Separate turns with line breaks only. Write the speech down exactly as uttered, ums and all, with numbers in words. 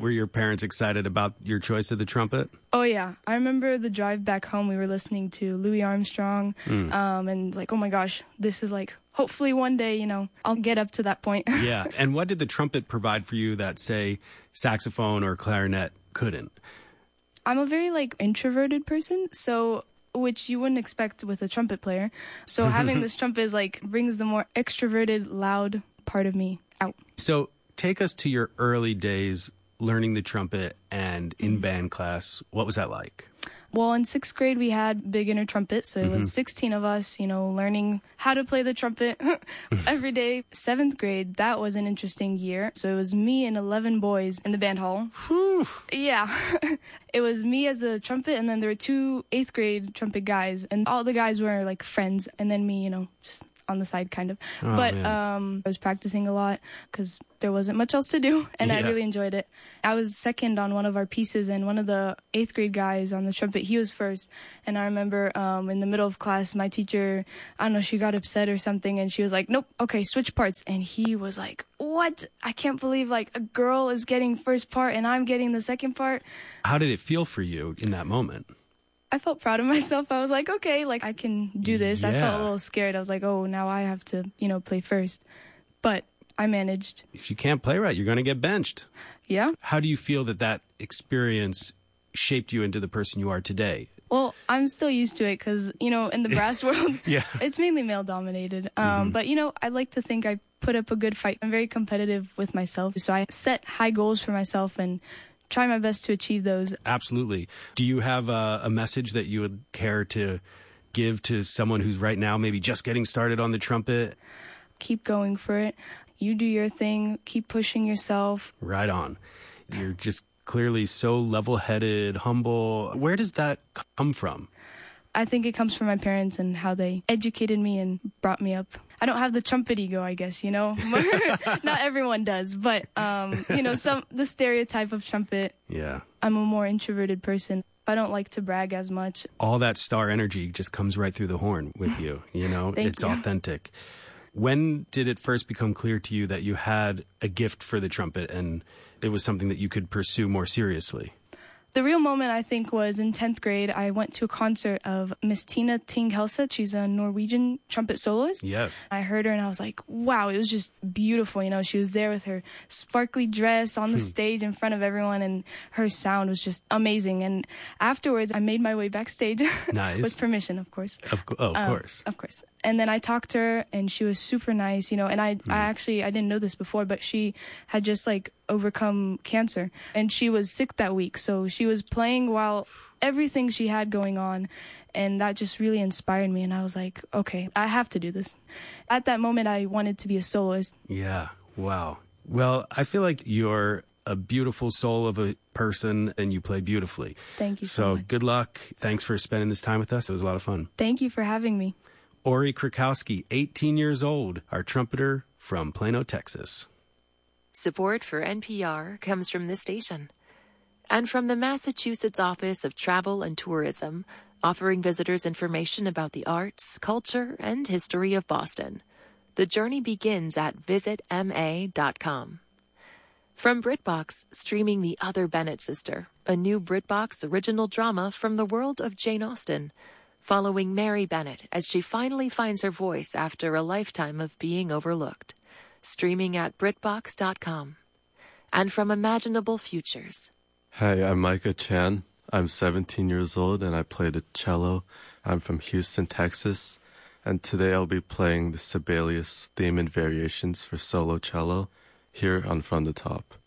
Were your parents excited about your choice of the trumpet?
Oh, yeah. I remember the drive back home, we were listening to Louis Armstrong, mm. um, and like, oh my gosh, this is like, hopefully one day, you know, I'll get up to that point.
Yeah. And what did the trumpet provide for you that, say, saxophone or clarinet couldn't?
I'm a very, like, introverted person, so... which you wouldn't expect with a trumpet player. So having this trumpet is like brings the more extroverted, loud part of me out.
So take us to your early days learning the trumpet and in mm-hmm. band class. What was that like?
Well, in sixth grade, we had beginner trumpet. So it mm-hmm. was sixteen of us, you know, learning how to play the trumpet every day. Seventh grade, that was an interesting year. So it was me and eleven boys in the band hall.
Whew.
Yeah. It was me as a trumpet, and then there were two eighth grade trumpet guys. And all the guys were like friends. And then me, you know, just on the side kind of.
Oh,
but
man.
um I was practicing a lot because there wasn't much else to do, and
yeah.
I really enjoyed it. I was second on one of our pieces, and one of the eighth grade guys on the trumpet, he was first. And I remember um in the middle of class, my teacher, I don't know, she got upset or something, and she was like, nope, okay, switch parts. And he was like, what? I can't believe like a girl is getting first part and I'm getting the second part.
How did it feel for you in that moment?
I felt proud of myself. I was like, okay, like I can do this.
Yeah.
I felt a little scared. I was like, oh, now I have to, you know, play first. But I managed.
If you can't play right, you're going to get benched.
Yeah.
How do you feel that that experience shaped you into the person you are today?
Well, I'm still used to it because, you know, in the brass world,
yeah.
it's mainly male dominated. Um,
mm-hmm.
But, you know, I like to think I put up a good fight. I'm very competitive with myself. So I set high goals for myself and try my best to achieve those.
Absolutely. Do you have a, a message that you would care to give to someone who's right now maybe just getting started on the trumpet?
Keep going for it. You do your thing. Keep pushing yourself.
Right on. You're just clearly so level-headed, humble. Where does that come from?
I think it comes from my parents and how they educated me and brought me up. I don't have the trumpet ego, I guess, you know? Not everyone does, but, um, you know, some the stereotype of trumpet.
Yeah.
I'm a more introverted person. I don't like to brag as much.
All that star energy just comes right through the horn with you, you know?
Thank
it's
you.
authentic. When did it first become clear to you that you had a gift for the trumpet and it was something that you could pursue more seriously?
The real moment, I think, was in tenth grade. I went to a concert of Miss Tina Ting-Helseth. She's a Norwegian trumpet soloist.
Yes.
I heard her and I was like, wow, it was just beautiful. You know, she was there with her sparkly dress on the stage in front of everyone, and her sound was just amazing. And afterwards, I made my way backstage.
Nice.
With permission, of course.
Of, co- oh, of
um,
course.
Of course. And then I talked to her, and she was super nice, you know, and I, mm. I actually, I didn't know this before, but she had just, like, overcome cancer, and she was sick that week, so she was playing while everything she had going on, and that just really inspired me, and I was like, okay, I have to do this. At that moment, I wanted to be a soloist.
Yeah, wow. Well, I feel like you're a beautiful soul of a person, and you play beautifully.
Thank you so,
so
much.
Good luck. Thanks for spending this time with us. It was a lot of fun.
Thank you for having me.
Ori Krakowski, eighteen years old, our trumpeter from Plano, Texas.
Support for N P R comes from this station and from the Massachusetts Office of Travel and Tourism, offering visitors information about the arts, culture, and history of Boston. The journey begins at visit m a dot com. From BritBox, streaming The Other Bennett Sister, a new BritBox original drama from the world of Jane Austen, following Mary Bennett as she finally finds her voice after a lifetime of being overlooked. Streaming at britbox dot com. And from Imaginable Futures.
Hi, I'm Micah Chan. I'm seventeen years old and I play the cello. I'm from Houston, Texas. And today I'll be playing the Sibelius theme and variations for solo cello here on From the Top.